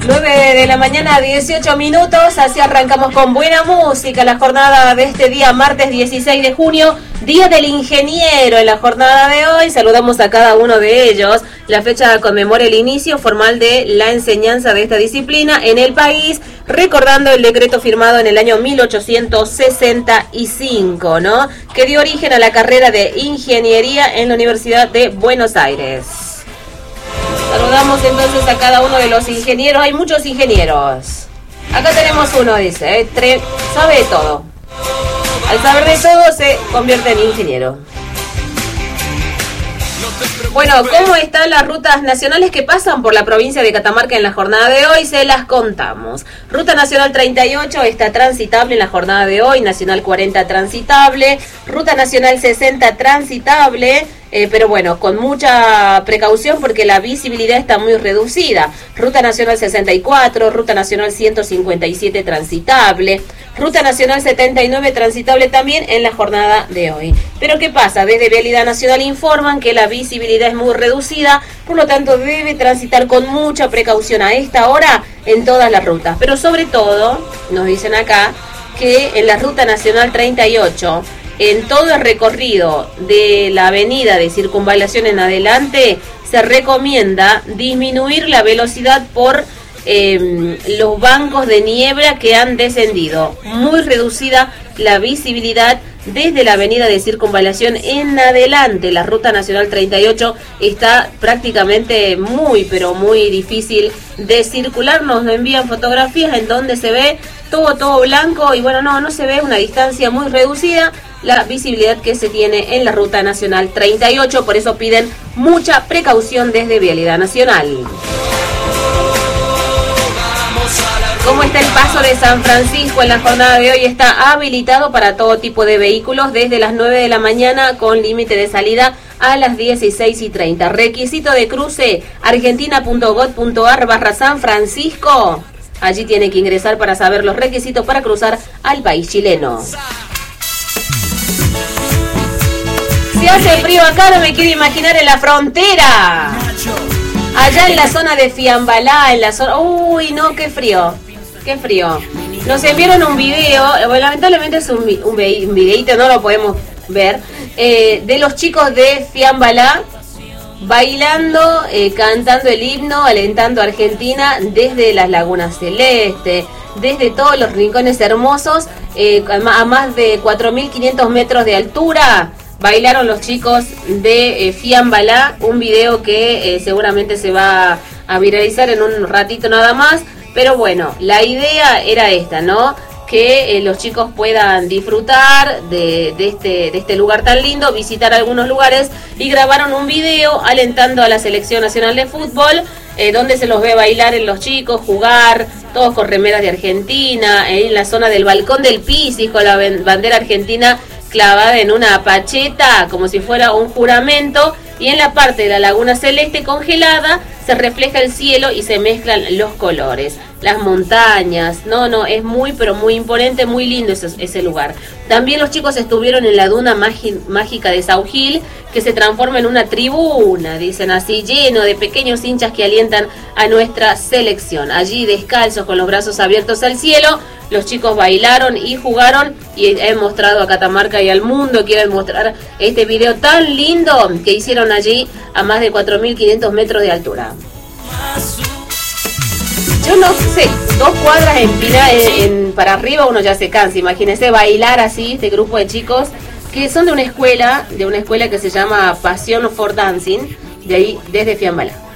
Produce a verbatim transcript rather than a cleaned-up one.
nueve de la mañana, dieciocho minutos, así arrancamos con buena música la jornada de este día, martes dieciséis de junio, Día del Ingeniero. En la jornada de hoy saludamos a cada uno de ellos. La fecha conmemora el inicio formal de la enseñanza de esta disciplina en el país, recordando el decreto firmado en el año mil ochocientos sesenta y cinco, ¿no? Que dio origen a la carrera de Ingeniería en la Universidad de Buenos Aires. Saludamos entonces a cada uno de los ingenieros. Hay muchos ingenieros. Acá tenemos uno, dice, ¿eh? Tre- sabe de todo. Al saber de todo se convierte en ingeniero. Bueno, ¿cómo están las rutas nacionales que pasan por la provincia de Catamarca en la jornada de hoy? Se las contamos. Ruta Nacional treinta y ocho está transitable en la jornada de hoy, Nacional cuarenta transitable, Ruta Nacional sesenta transitable, eh, pero bueno, con mucha precaución porque la visibilidad está muy reducida. Ruta Nacional sesenta y cuatro, Ruta Nacional ciento cincuenta y siete transitable, Ruta Nacional setenta y nueve transitable también en la jornada de hoy. Pero ¿qué pasa? Desde Vialidad Nacional informan que la visibilidad es muy reducida, por lo tanto debe transitar con mucha precaución a esta hora en todas las rutas. Pero sobre todo, nos dicen acá, que en la Ruta Nacional treinta y ocho, en todo el recorrido de la avenida de Circunvalación en adelante, se recomienda disminuir la velocidad por eh, los bancos de niebla que han descendido. Muy reducida la visibilidad desde la avenida de Circunvalación en adelante. La Ruta Nacional treinta y ocho está prácticamente muy, pero muy difícil de circular. Nos envían fotografías en donde se ve todo, todo blanco y bueno, no, no se ve, una distancia muy reducida la visibilidad que se tiene en la Ruta Nacional treinta y ocho. Por eso piden mucha precaución desde Vialidad Nacional. ¿Cómo está el paso de San Francisco en la jornada de hoy? Está habilitado para todo tipo de vehículos desde las nueve de la mañana con límite de salida a las dieciséis y treinta. Requisito de cruce, argentina.gov.ar barra San Francisco. Allí tiene que ingresar para saber los requisitos para cruzar al país chileno. Si hace frío acá, no me quiero imaginar en la frontera. Allá en la zona de Fiambalá, en la zona... Uy, no, qué frío. Qué frío. Nos enviaron un video, lamentablemente es un, un, un videito, no lo podemos ver, eh, de los chicos de Fiambalá bailando, eh, cantando el himno, alentando a Argentina desde las Lagunas Celeste, desde todos los rincones hermosos, eh, a más de cuatro mil quinientos metros de altura. Bailaron los chicos de eh, Fiambalá, un video que eh, seguramente se va a viralizar en un ratito nada más. Pero bueno, la idea era esta, ¿no? Que eh, los chicos puedan disfrutar de, de, este, de este lugar tan lindo, visitar algunos lugares y grabaron un video alentando a la Selección Nacional de Fútbol, eh, donde se los ve bailar en los chicos, jugar, todos con remeras de Argentina, eh, en la zona del Balcón del Pisis, con la bandera argentina clavada en una pacheta, como si fuera un juramento, y en la parte de la Laguna Celeste congelada se refleja el cielo y se mezclan los colores, las montañas. No, no, es muy, pero muy imponente, muy lindo ese, ese lugar. También los chicos estuvieron en la duna magi- mágica de Saugil, que se transforma en una tribuna, dicen así, lleno de pequeños hinchas que alientan a nuestra selección. Allí, descalzos, con los brazos abiertos al cielo, los chicos bailaron y jugaron y he mostrado a Catamarca y al mundo, quieren mostrar este video tan lindo que hicieron allí a más de cuatro mil quinientos metros de altura. Yo no sé, dos cuadras en, en, en para arriba uno ya se cansa. Imagínense bailar así, este grupo de chicos que son de una escuela, de una escuela que se llama Passion for Dancing, de ahí desde Fiambalá.